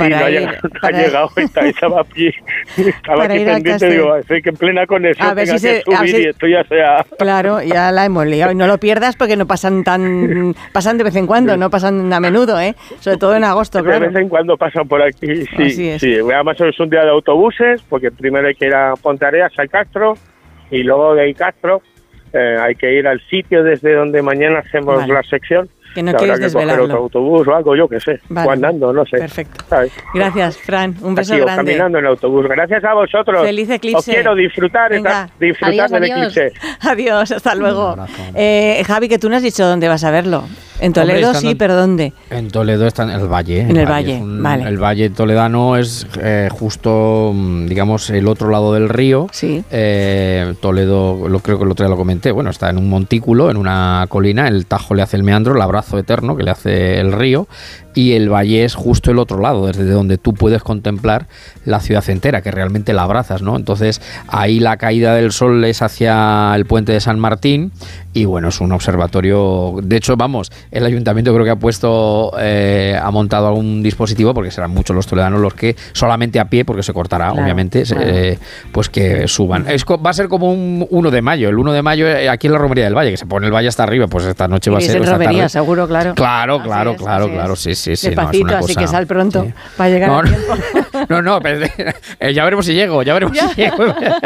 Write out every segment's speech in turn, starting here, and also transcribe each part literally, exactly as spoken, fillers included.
para no ha ir, llegado, no para... ha llegado estaba, estaba aquí, estaba para aquí pendiente, digo, estoy que en plena conexión a ver tenga si que se, subir si, y esto ya sea... Claro, ya la hemos liado. Y no lo pierdas porque no pasan tan... pasan de vez en cuando, no pasan a menudo, ¿eh? Sobre todo en agosto, claro. De vez en cuando pasan por aquí, sí, Así es. sí. Además es un día de autobuses, porque primero hay que ir a Ponteareas, al Castro, y luego de ahí Castro eh, hay que ir al sitio desde donde mañana hacemos vale. la sección. Que no quieres que desvelarlo. Coger otro autobús o algo, yo qué sé, vale. o andando, no sé. Perfecto. ¿Sabes? Gracias, Fran. Un beso Aquí, grande. caminando en el autobús. Gracias a vosotros. Feliz eclipse. Os quiero disfrutar, esta, disfrutar adiós, del adiós. eclipse. Adiós, hasta luego. Eh, Javi, que tú no has dicho dónde vas a verlo. En Toledo Hombre, sí, en, pero ¿dónde? En Toledo está en el Valle. En el, el Valle, valle un, vale. El Valle toledano es eh, justo, digamos, el otro lado del río. Sí. Eh, Toledo, lo creo que el otro día lo comenté, bueno, está en un montículo, en una colina, el Tajo le hace el meandro, el abrazo eterno que le hace el río, y el valle es justo el otro lado, desde donde tú puedes contemplar la ciudad entera, que realmente la abrazas, ¿no? Entonces, ahí la caída del sol es hacia el puente de San Martín, y bueno, es un observatorio. De hecho, vamos, el ayuntamiento creo que ha puesto, eh, ha montado algún dispositivo, porque serán muchos los toledanos los que solamente a pie, porque se cortará, claro, obviamente, claro. Eh, pues que suban. Es, va a ser como un uno de mayo, el uno de mayo aquí en la Romería del Valle, que se pone el valle hasta arriba, pues esta noche va a ser. Y es en Romería, seguro, claro. Claro, así claro, es, claro, claro, sí, sí, sí. Despacito, no, es una así cosa, que sal pronto, sí. para llegar no, a tiempo. No, no, pero, eh, ya veremos si llego, ya veremos ya. si llego.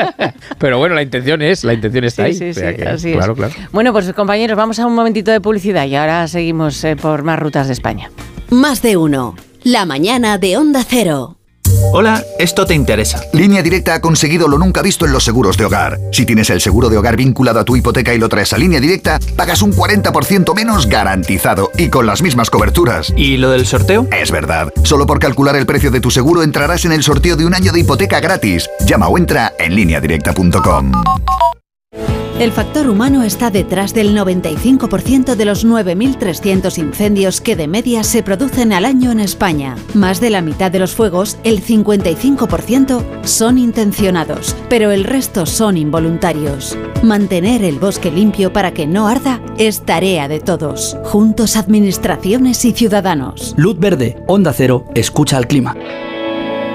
Pero bueno, la intención es, la intención está sí, ahí. Sí, o sea sí, que, así claro, es. claro. Bueno, pues compañeros, vamos a un momentito de publicidad y ahora seguimos eh, por más rutas de España. Más de uno. La mañana de Onda Cero. Hola, esto te interesa. Línea Directa ha conseguido lo nunca visto en los seguros de hogar. Si tienes el seguro de hogar vinculado a tu hipoteca y lo traes a Línea Directa, pagas un cuarenta por ciento menos garantizado y con las mismas coberturas. ¿Y lo del sorteo? Es verdad. Solo por calcular el precio de tu seguro entrarás en el sorteo de un año de hipoteca gratis. Llama o entra en línea directa punto com. El factor humano está detrás del noventa y cinco por ciento de los nueve mil trescientos incendios que de media se producen al año en España. Más de la mitad de los fuegos, el cincuenta y cinco por ciento, son intencionados, pero el resto son involuntarios. Mantener el bosque limpio para que no arda es tarea de todos. Juntos, administraciones y ciudadanos. Luz verde, Onda Cero, escucha al clima.